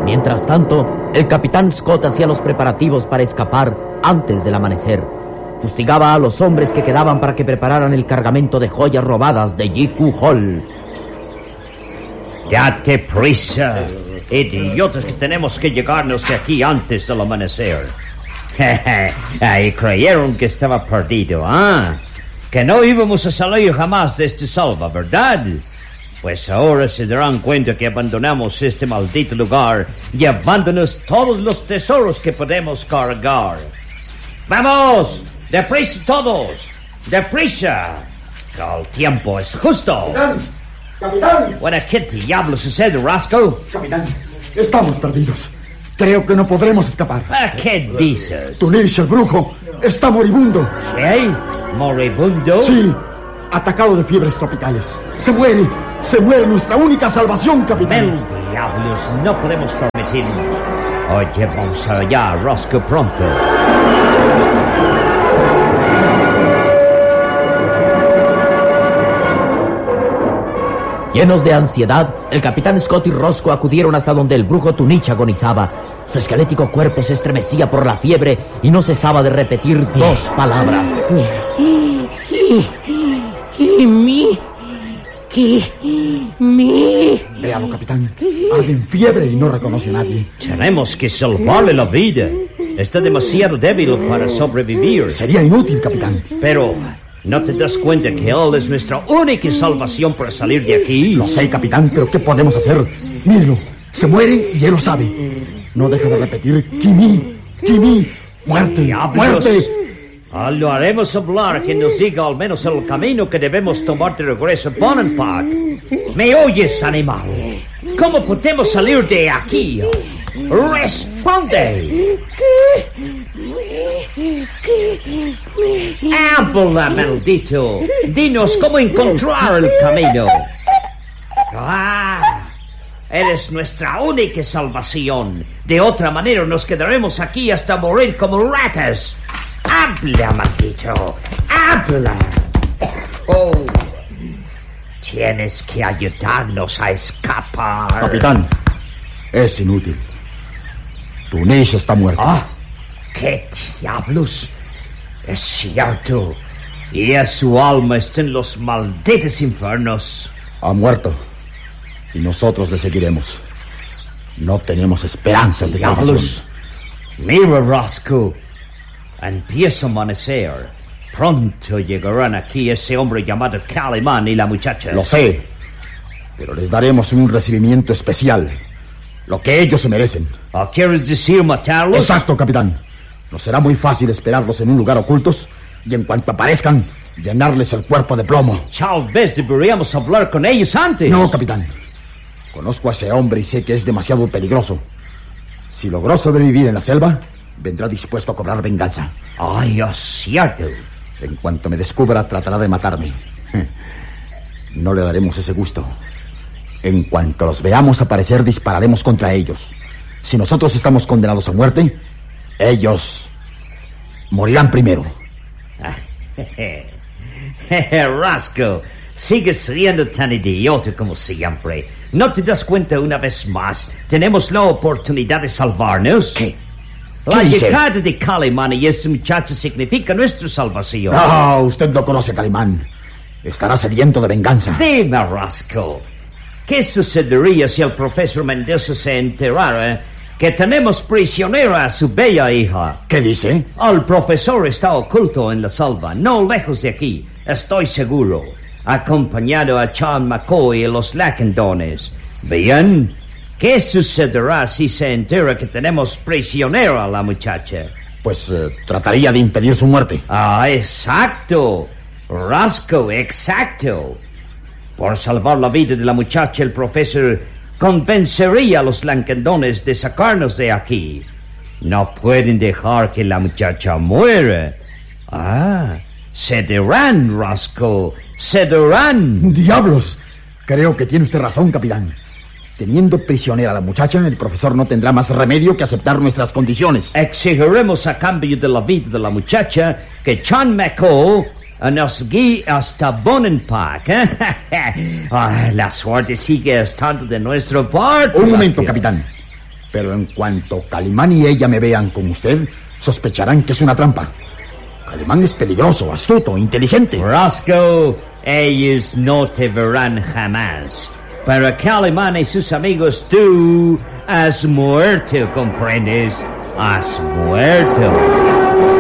Mientras tanto, el capitán Scott hacía los preparativos para escapar antes del amanecer. Fustigaba a los hombres que quedaban para que prepararan el cargamento de joyas robadas de J.Q. Hall. ¡Date prisa! Idiotas, que tenemos que llegarnos de aquí antes del amanecer. Y creyeron que estaba perdido, ¿ah? Que no íbamos a salir jamás de este salva, ¿verdad? Pues ahora se darán cuenta que abandonamos este maldito lugar, llevándonos todos los tesoros que podemos cargar. ¡Vamos! ¡Deprisa todos! ¡Deprisa! Que el tiempo es justo. ¡Capitán! ¡Capitán! Bueno, ¿qué diablos sucede, Roscoe? Capitán, estamos perdidos. Creo que no podremos escapar. ¿Qué dices? Tunish, el brujo, está moribundo. ¿Qué? ¿Moribundo? Sí, atacado de fiebres tropicales. Se muere nuestra única salvación, capitán. ¡Mel diablos! No podemos permitirnos. Oye, vamos allá, Roscoe, pronto. Llenos de ansiedad, el capitán Scott y Roscoe acudieron hasta donde el brujo Tunich agonizaba. Su esquelético cuerpo se estremecía por la fiebre y no cesaba de repetir dos palabras. Véalo, capitán. Arde en fiebre y no reconoce a nadie. Tenemos que salvarle la vida. Está demasiado débil para sobrevivir. Sería inútil, capitán. Pero, ¿no te das cuenta que él es nuestra única salvación para salir de aquí? Lo sé, capitán, pero ¿qué podemos hacer? Míralo, se muere y él lo sabe. No deja de repetir, Kimi, Kimi, muerte, ¡Diablos! muerte. Lo haremos hablar, que nos diga al menos el camino que debemos tomar de regreso a Bonenpark. ¿Me oyes, animal? ¿Cómo podemos salir de aquí? ¡Responde! ¡Habla, maldito! Dinos cómo encontrar el camino. Eres nuestra única salvación. De otra manera nos quedaremos aquí hasta morir como ratas. ¡Habla, maldito! ¡Habla! ¡Oh! Tienes que ayudarnos a escapar. Capitán, es inútil. Tunish está muerto. ¿Qué diablos? Es cierto. Y a su alma está en los malditos infiernos. Ha muerto. Y nosotros le seguiremos. No tenemos esperanzas de salvación. Mira, Roscoe. Empieza a amanecer. Pronto llegarán aquí ese hombre llamado Calimán y la muchacha. Lo sé. Pero les daremos un recibimiento especial. Lo que ellos se merecen. ¿Quieres decir matarlos? Exacto, capitán. Nos será muy fácil esperarlos en un lugar ocultos y en cuanto aparezcan, llenarles el cuerpo de plomo. Tal vez deberíamos hablar con ellos antes. No, capitán. Conozco a ese hombre y sé que es demasiado peligroso. Si logró sobrevivir en la selva, vendrá dispuesto a cobrar venganza. ¡Ay, es cierto! En cuanto me descubra, tratará de matarme. No le daremos ese gusto. En cuanto los veamos aparecer, dispararemos contra ellos. Si nosotros estamos condenados a muerte, ellos morirán primero. Roscoe, sigues siendo tan idiota como siempre. ¿No te das cuenta una vez más? Tenemos la oportunidad de salvarnos. ¿Qué? La llegada de Calimán y ese muchacho significa nuestra salvación. No, usted no conoce a Calimán. Estará sediento de venganza. Dime, Roscoe, ¿qué sucedería si el profesor Mendoza se enterara que tenemos prisionera a su bella hija? ¿Qué dice? El profesor está oculto en la selva, no lejos de aquí, estoy seguro, acompañado a John McCoy y los Lackendones. Bien, ¿qué sucederá si se entera que tenemos prisionera a la muchacha? Pues trataría de impedir su muerte. Exacto, Roscoe, exacto. Por salvar la vida de la muchacha, el profesor convencería a los Lackendones de sacarnos de aquí. No pueden dejar que la muchacha muera. Cederán, Roscoe, cederán. ¡Diablos! Creo que tiene usted razón, capitán. Teniendo prisionera a la muchacha, el profesor no tendrá más remedio que aceptar nuestras condiciones. Exigiremos a cambio de la vida de la muchacha que John McCall nos guíe hasta Bonenpark. La suerte sigue estando de nuestra parte. Un momento, capitán. Pero en cuanto Calimán y ella me vean con usted, sospecharán que es una trampa. Calimán es peligroso, astuto, inteligente. Roscoe, ellos no te verán jamás. Pero Calimán y sus amigos, tú has muerto, ¿comprendes? Has muerto.